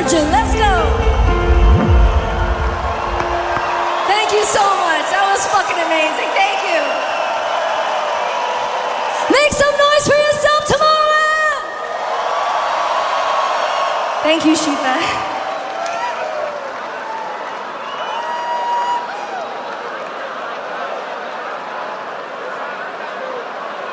Virgin. Let's go. Thank you so much. That was fucking amazing. Thank you. Make some noise for yourself, Tomorrowland. Thank you, Shiva.